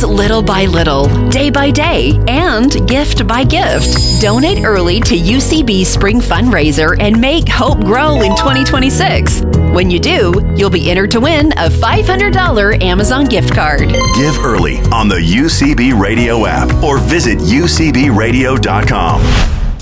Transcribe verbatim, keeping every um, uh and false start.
grows little by little, day by day, and gift by gift. Donate early to U C B Spring Fundraiser and make hope grow in twenty twenty-six. When you do, you'll be entered to win a five hundred dollars Amazon gift card. Give early on the U C B Radio app or visit U C B radio dot com.